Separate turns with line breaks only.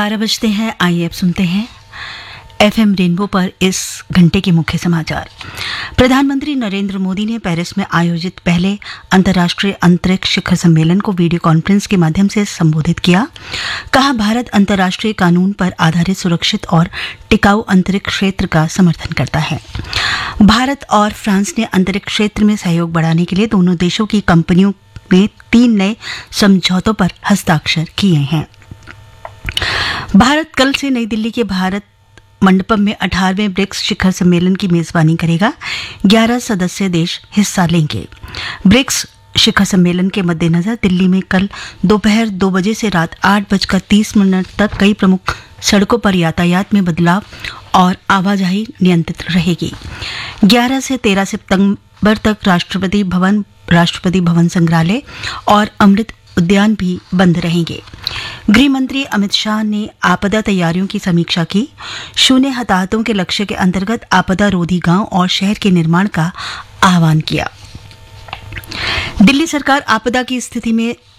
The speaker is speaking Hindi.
12 बजते हैं। आइए अब सुनते हैं एफएम रेनबो पर इस घंटे के मुख्य समाचार। प्रधानमंत्री नरेंद्र मोदी ने पेरिस में आयोजित पहले अंतर्राष्ट्रीय अंतरिक्ष शिखर सम्मेलन को वीडियो कॉन्फ्रेंस के माध्यम से संबोधित किया। कहा, भारत अंतर्राष्ट्रीय कानून पर आधारित सुरक्षित और टिकाऊ अंतरिक्ष क्षेत्र का समर्थन करता है। भारत और फ्रांस ने अंतरिक्ष क्षेत्र में सहयोग बढ़ाने के लिए दोनों देशों की कंपनियों ने 3 नए समझौतों पर हस्ताक्षर किए हैं। भारत कल से नई दिल्ली के भारत मंडपम में 18वें ब्रिक्स शिखर सम्मेलन की मेजबानी करेगा। 11 सदस्य देश हिस्सा लेंगे। ब्रिक्स शिखर सम्मेलन के मद्देनजर दिल्ली में कल दोपहर 2 बजे से रात 8:30 तक कई प्रमुख सड़कों पर यातायात में बदलाव और आवाजाही नियंत्रित रहेगी। 11 से 13 सितंबर तक राष्ट्रपति भवन संग्रहालय और अमृत उद्यान भी बंद रहेंगे। गृह मंत्री अमित शाह ने आपदा तैयारियों की समीक्षा की। 0 हताहतों के लक्ष्य के अंतर्गत आपदा रोधी गांव और शहर के निर्माण का आह्वान किया। दिल्ली सरकार आपदा की स्थिति में